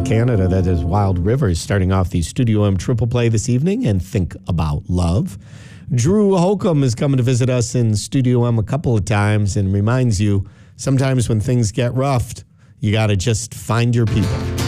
of Canada. That is Wild Rivers starting off the Studio M triple play this evening and Think About Love. Drew Holcomb is coming to visit us in Studio M a couple of times and reminds you sometimes when things get roughed, you got to just find your people.